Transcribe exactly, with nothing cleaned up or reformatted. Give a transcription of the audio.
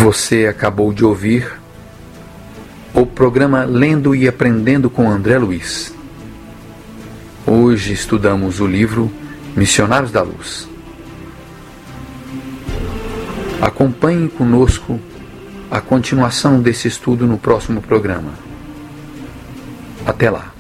Você acabou de ouvir o programa Lendo e Aprendendo com André Luiz. Hoje estudamos o livro Missionários da Luz. Acompanhe conosco a continuação desse estudo no próximo programa. Até lá!